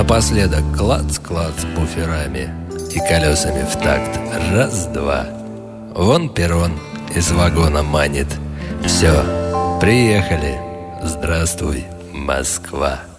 Напоследок клац-клац буферами и колесами в такт. Раз-два. Вон перрон из вагона манит. Все, приехали. Здравствуй, Москва.